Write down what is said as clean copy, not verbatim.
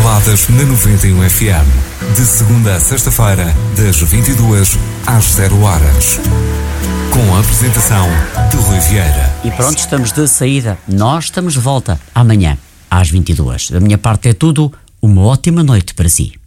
baladas na 91 FM. De segunda a sexta-feira, das 22 às 0 horas. Com a apresentação de Rui Vieira. E pronto, estamos de saída. Nós estamos de volta amanhã, às 22. Da minha parte é tudo. Uma ótima noite para si.